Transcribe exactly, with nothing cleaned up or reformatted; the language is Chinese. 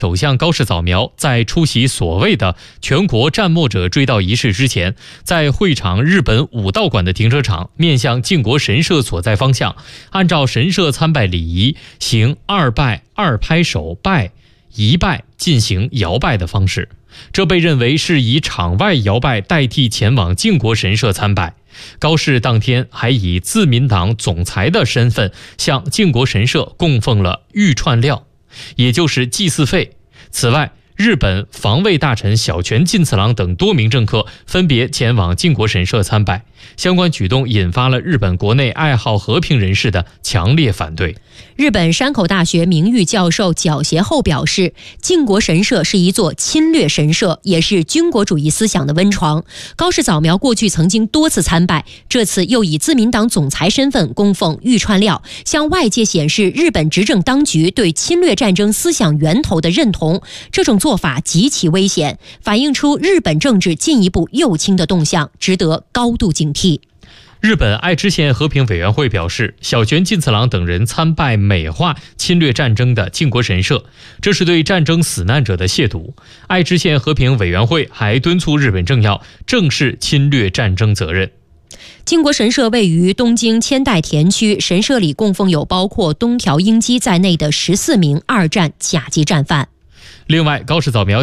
首相高市早苗在出席所谓的全国战没者追悼仪式之前，在会场日本武道馆的停车场面向靖国神社所在方向，按照神社参拜礼仪行二拜二拍手拜一拜进行摇拜的方式，这被认为是以场外摇拜代替前往靖国神社参拜。高市当天还以自民党总裁的身份向靖国神社供奉了玉串料，也就是祭祀费。此外，日本防卫大臣小泉进次郎等多名政客分别前往靖国神社参拜，相关举动引发了日本国内爱好和平人士的强烈反对。 日本山口大学名誉教授角协厚表示，靖国神社是一座侵略神社，也是军国主义思想的温床。高市早苗过去曾经多次参拜，这次又以自民党总裁身份供奉玉串料，向外界显示日本执政当局对侵略战争思想源头的认同。这种做法极其危险，反映出日本政治进一步右倾的动向，值得高度警惕。 日本爱知县和平委员会表示，小泉进次郎等人参拜美化侵略战争的靖国神社，这是对战争死难者的亵渎。爱知县和平委员会还敦促日本政要正视侵略战争责任。 靖国神社位于东京千代田区，神社里供奉有包括东条英机在内的十四名二战甲级战犯。 另外，高市早苗